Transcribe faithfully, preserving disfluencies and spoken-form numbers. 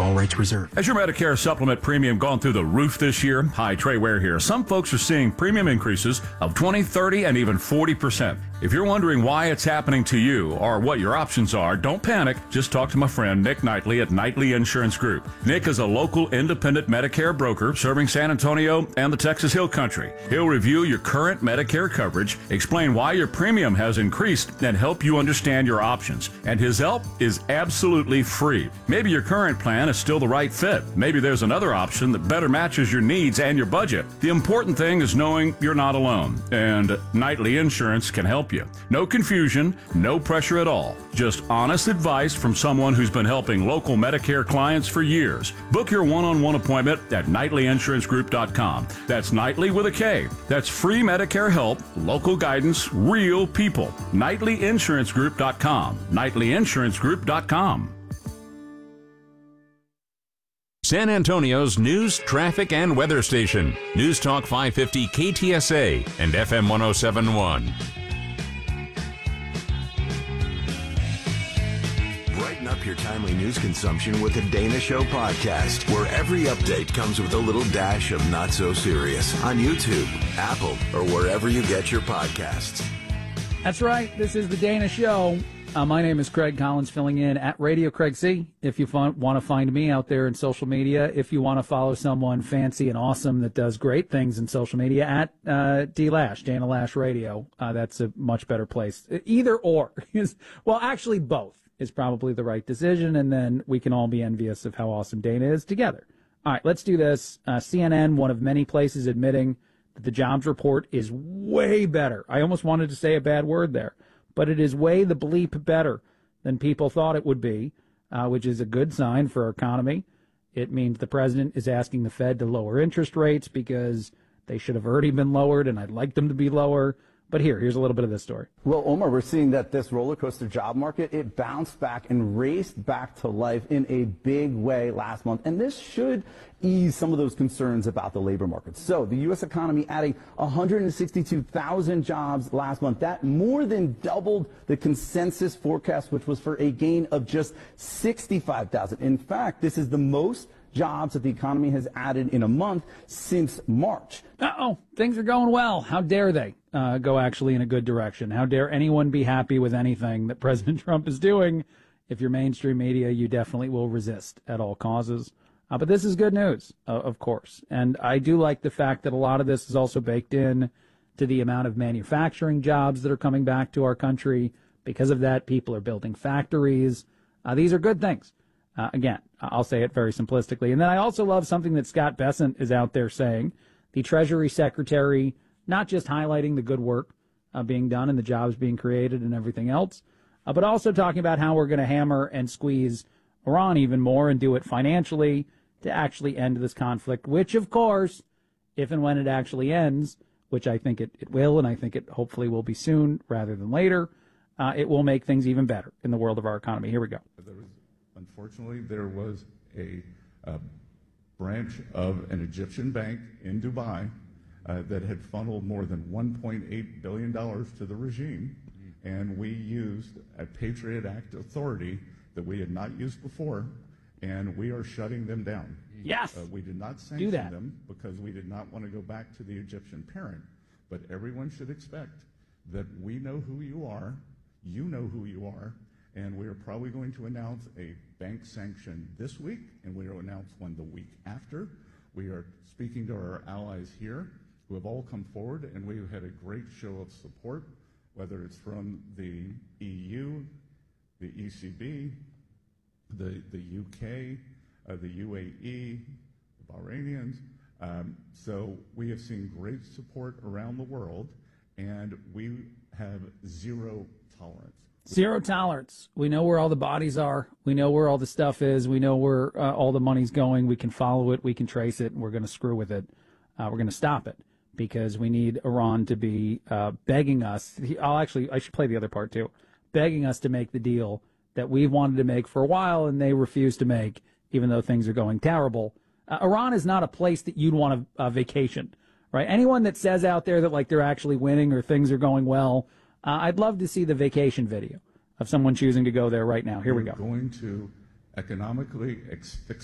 All rights reserved. Has your Medicare supplement premium gone through the roof this year? Hi, Trey Ware here. Some folks are seeing premium increases of twenty, thirty, and even forty percent. If you're wondering why it's happening to you or what your options are, don't panic. Just talk to my friend Nick Knightley at Knightley Insurance Group. Nick is a local independent Medicare broker serving San Antonio and the Texas Hill Country. He'll review your current Medicare coverage, explain why your premium has increased, and help you understand your options. And his help is absolutely free. Maybe your current plan is still the right fit. Maybe there's another option that better matches your needs and your budget. The important thing is knowing you're not alone, and Knightley Insurance can help you. No confusion, no pressure at all. Just honest advice from someone who's been helping local Medicare clients for years. Book your one-on-one appointment at Knightley Insurance Group dot com. That's Knightley with a K. That's free Medicare help, local guidance, real people. Knightley Insurance Group dot com. Knightley Insurance Group dot com. San Antonio's news, traffic, and weather station. News Talk five fifty K T S A and F M one oh seven point one. Brighten up your timely news consumption with the Dana Show podcast, where every update comes with a little dash of not so serious on YouTube, Apple, or wherever you get your podcasts. That's right. This is the Dana Show. Uh, my name is Craig Collins, filling in at Radio Craig C. If you want to find me out there in social media, if you want to follow someone fancy and awesome that does great things in social media, at uh, D Lash, Dana Lash Radio, uh, that's a much better place. Either or is, well, actually both is probably the right decision, and then we can all be envious of how awesome Dana is together. All right, let's do this. Uh, C N N, one of many places admitting that the jobs report is way better. I almost wanted to say a bad word there. But it is way the bleep better than people thought it would be, uh, which is a good sign for our economy. It means the president is asking the Fed to lower interest rates because they should have already been lowered, and I'd like them to be lower. But here, here's a little bit of this story. Well, Omar, we're seeing that this roller coaster job market, it bounced back and raced back to life in a big way last month. And this should ease some of those concerns about the labor market. So the U S economy adding one hundred sixty-two thousand jobs last month. That more than doubled the consensus forecast, which was for a gain of just sixty-five thousand. In fact, this is the most jobs that the economy has added in a month since March. Uh-oh, things are going well. How dare they uh, go actually in a good direction? How dare anyone be happy with anything that President Trump is doing? If you're mainstream media, you definitely will resist at all causes. Uh, but this is good news, uh, of course. And I do like the fact that a lot of this is also baked in to the amount of manufacturing jobs that are coming back to our country. Because of that, people are building factories. Uh, these are good things. Uh, again, I'll say it very simplistically. And then I also love something that Scott Bessent is out there saying, the Treasury Secretary, not just highlighting the good work uh, being done and the jobs being created and everything else, uh, but also talking about how we're going to hammer and squeeze Iran even more and do it financially to actually end this conflict, which, of course, if and when it actually ends, which I think it, it will, and I think it hopefully will be soon rather than later, uh, it will make things even better in the world of our economy. Here we go. There was, unfortunately, there was a, a branch of an Egyptian bank in Dubai uh, that had funneled more than one point eight billion dollars to the regime, and we used a Patriot Act authority that we had not used before, and we are shutting them down. Yes. Uh, we did not Do sanction that. them because we did not want to go back to the Egyptian parent, but everyone should expect that we know who you are, you know who you are, and we are probably going to announce a bank sanction this week, and we will announce one the week after. We are speaking to our allies here who have all come forward, and we've had a great show of support, whether it's from the E U, the E C B, the, the U K, uh, the U A E, the Bahrainians. Um, so we have seen great support around the world, and we have zero tolerance. Zero tolerance. We know where all the bodies are. We know where all the stuff is. We know where uh, all the money's going. We can follow it. We can trace it. And we're going to screw with it. Uh, we're going to stop it because we need Iran to be uh, begging us. I'll actually, I should play the other part too. Begging us to make the deal that we've wanted to make for a while and they refuse to make, even though things are going terrible. Uh, Iran is not a place that you'd want to uh, vacation, right? Anyone that says out there that like they're actually winning or things are going well, Uh, I'd love to see the vacation video of someone choosing to go there right now. Here we go. We're going to economically ex-